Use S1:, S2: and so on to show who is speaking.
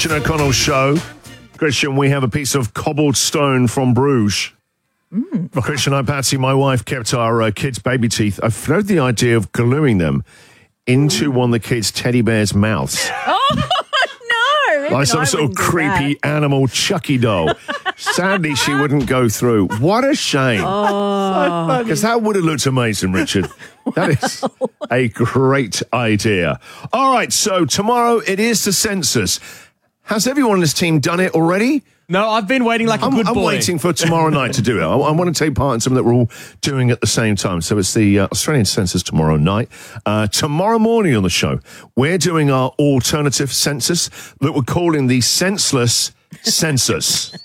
S1: Christian O'Connell show. Christian, we have a piece of cobbled stone from Bruges. Christian, Patsy, my wife, kept our kids' baby teeth. I floated the idea of gluing them into one of the kids' teddy bears' mouths.
S2: Oh, no.
S1: Like some sort of creepy animal Chucky doll. Sadly, she wouldn't go through. What a shame. Because that would have looked amazing, Richard. That is a great idea. All right, so tomorrow it is the census. Has everyone in this team done it already?
S3: No, I've been waiting like a good boy.
S1: I'm waiting for tomorrow night to do it. I want to take part in something that we're all doing at the same time. So it's the Australian census tomorrow night. Tomorrow morning on the show, we're doing our alternative census that we're calling the senseless census.